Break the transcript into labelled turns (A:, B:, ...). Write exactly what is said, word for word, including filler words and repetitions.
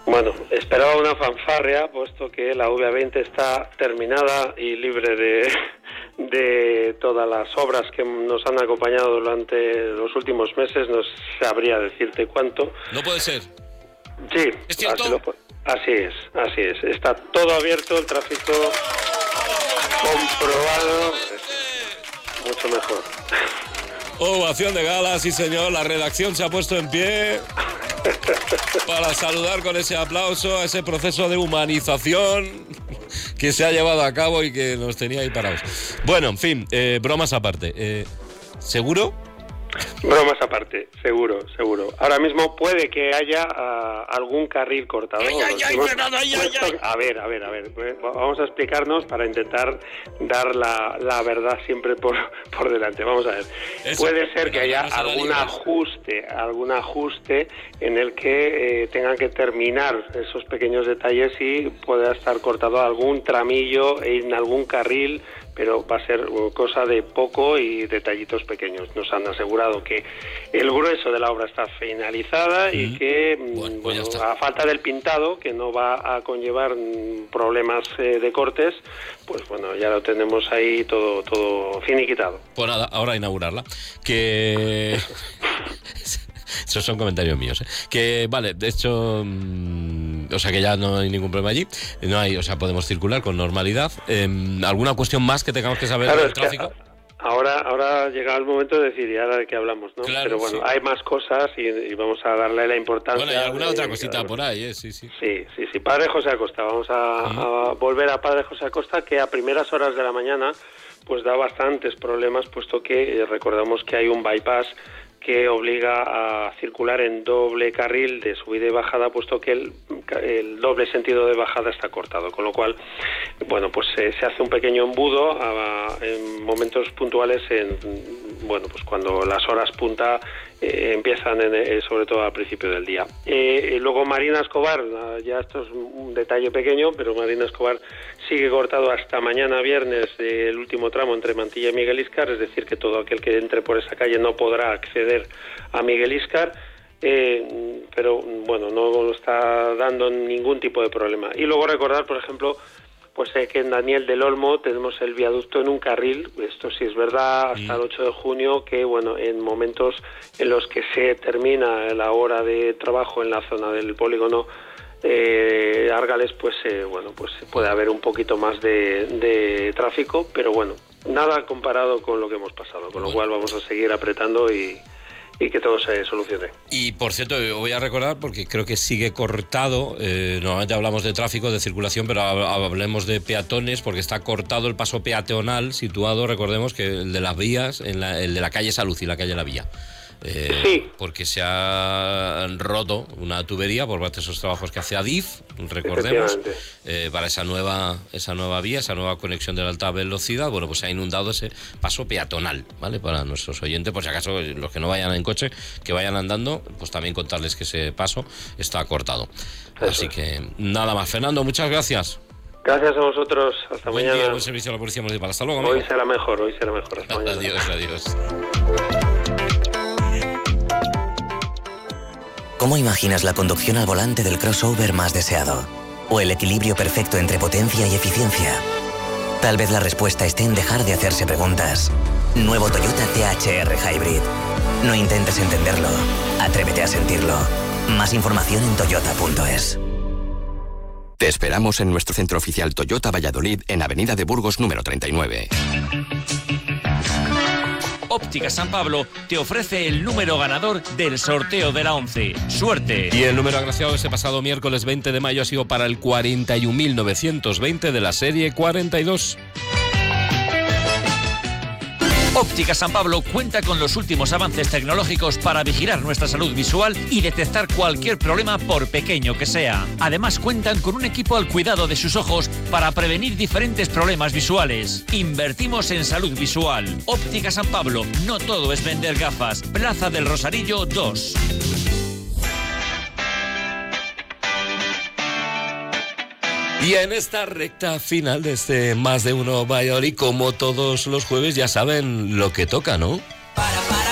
A: Bueno, esperaba una fanfarria, puesto que la V A veinte está terminada y libre de, de todas las obras que nos han acompañado durante los últimos meses. No sabría decirte cuánto.
B: No puede ser.
A: Sí,
B: ¿Es cierto?
A: Así, lo, así es, así es. Está todo abierto, el tráfico comprobado. Mucho mejor.
B: Ovación de gala, sí señor. La redacción se ha puesto en pie para saludar con ese aplauso a ese proceso de humanización que se ha llevado a cabo y que nos tenía ahí parados. Bueno, en fin, eh, bromas aparte. Eh, ¿Seguro?
A: Bromas aparte, seguro, seguro. Ahora mismo puede que haya uh, algún carril cortado.
B: Ay, ay, ay, Fernando, ay, ay, ay.
A: A ver, a ver, a ver. Vamos a explicarnos para intentar dar la, la verdad siempre por, por delante. Vamos a ver. Eso, puede ser que haya algún ajuste, algún ajuste en el que eh, tengan que terminar esos pequeños detalles y pueda estar cortado algún tramillo en algún carril, pero va a ser cosa de poco y detallitos pequeños. Nos han asegurado que el grueso de la obra está finalizada mm. y que, bueno, bueno, pues a falta del pintado, que no va a conllevar problemas eh, de cortes, pues bueno, ya lo tenemos ahí todo, todo finiquitado.
B: Pues nada, ahora a inaugurarla. Que... Esos son comentarios míos, ¿eh? Que, vale, de hecho, mmm, o sea que ya no hay ningún problema allí, no hay, o sea, podemos circular con normalidad. Eh, ¿Alguna cuestión más que tengamos que saber
A: claro,
B: del tráfico?
A: Ahora, ahora llega el momento de decir, ¿y ahora de qué hablamos, no?
B: Claro,
A: pero bueno,
B: sí.
A: Hay más cosas y, y vamos a darle la importancia.
B: Bueno, hay alguna
A: de,
B: otra cosita
A: claro,
B: por ahí, ¿eh? Sí, sí.
A: Sí, sí, sí. Padre José Acosta, vamos a, uh-huh. a volver a Padre José Acosta, que a primeras horas de la mañana pues da bastantes problemas, puesto que eh, recordamos que hay un bypass que obliga a circular en doble carril de subida y bajada, puesto que el, el doble sentido de bajada está cortado, con lo cual, bueno, pues eh, se hace un pequeño embudo a, en momentos puntuales, en, bueno, pues cuando las horas punta eh, empiezan, en, eh, sobre todo al principio del día. Eh, luego Marina Escobar, ya esto es un detalle pequeño, pero Marina Escobar sigue cortado hasta mañana viernes eh, el último tramo entre Mantilla y Miguel Íscar, es decir, que todo aquel que entre por esa calle no podrá acceder a Miguel Íscar, eh, pero bueno, no está dando ningún tipo de problema. Y luego recordar, por ejemplo, pues eh, que en Daniel del Olmo tenemos el viaducto en un carril, esto sí es verdad, hasta sí. el ocho de junio, que bueno, en momentos en los que se termina la hora de trabajo en la zona del polígono Eh, Árgales, pues eh, bueno, pues puede haber un poquito más de, de tráfico, pero bueno, nada comparado con lo que hemos pasado, con lo cual vamos a seguir apretando y, y que todo se solucione.
B: Y por cierto, voy a recordar, porque creo que sigue cortado, eh, normalmente hablamos de tráfico, de circulación, pero hablemos de peatones, porque está cortado el paso peatonal situado, recordemos que el de las vías, en la, el de la calle Salud y la calle La Villa. Eh, sí. Porque se ha roto una tubería por parte de esos trabajos que hace Adif, recordemos, eh, para esa nueva esa nueva vía, esa nueva conexión de la alta velocidad. Bueno, pues se ha inundado ese paso peatonal, ¿vale? Para nuestros oyentes, por si acaso los que no vayan en coche, que vayan andando, pues también contarles que ese paso está cortado. Eso. Así que nada más. Fernando, muchas gracias.
A: Gracias a vosotros. Hasta
B: buen
A: mañana.
B: Día, buen servicio a la Policía Municipal. Hasta luego, amigo.
A: Hoy será mejor, hoy será mejor. Hasta mañana.
B: Adiós, adiós.
C: ¿Cómo imaginas la conducción al volante del crossover más deseado? ¿O el equilibrio perfecto entre potencia y eficiencia? Tal vez la respuesta esté en dejar de hacerse preguntas. Nuevo Toyota T H R Hybrid. No intentes entenderlo. Atrévete a sentirlo. Más información en toyota punto es.
D: Te esperamos en nuestro centro oficial Toyota Valladolid, en Avenida de Burgos número treinta y nueve.
E: Óptica San Pablo te ofrece el número ganador del sorteo de la once. ¡Suerte!
B: Y el número agraciado ese pasado miércoles veinte de mayo ha sido para el cuarenta y un mil novecientos veinte de la serie cuarenta y dos.
E: Óptica San Pablo cuenta con los últimos avances tecnológicos para vigilar nuestra salud visual y detectar cualquier problema, por pequeño que sea. Además, cuentan con un equipo al cuidado de sus ojos para prevenir diferentes problemas visuales. Invertimos en salud visual. Óptica San Pablo, no todo es vender gafas. Plaza del Rosarillo dos.
B: Y en esta recta final de este Más de Uno Valladolid, como todos los jueves, ya saben lo que toca, ¿no?